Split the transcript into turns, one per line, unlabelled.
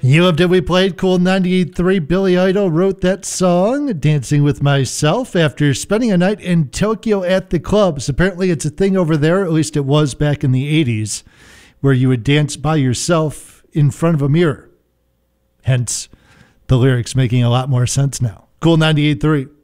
You loved it. We played Cool 98.3. Billy Idol wrote that song, Dancing with Myself, after spending a night in Tokyo at the clubs. Apparently it's a thing over there, at least it was back in the 80s, where you would dance by yourself in front of a mirror. Hence, the lyrics making a lot more sense now. Cool 98.3.